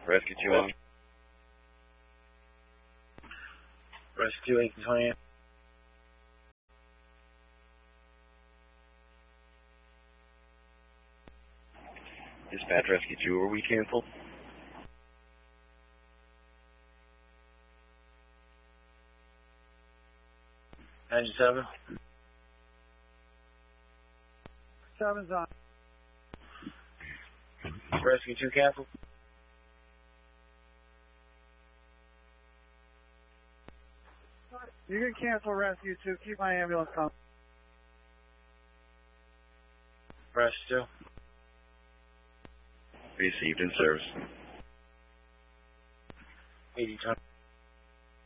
Rescue 2 in. Rescue 820. Dispatch Rescue 2, are we canceled? Engine 7. 7's on. Rescue 2 canceled. You can cancel Rescue 2. Keep my ambulance coming. Rescue 2. Received in service. 80 ton.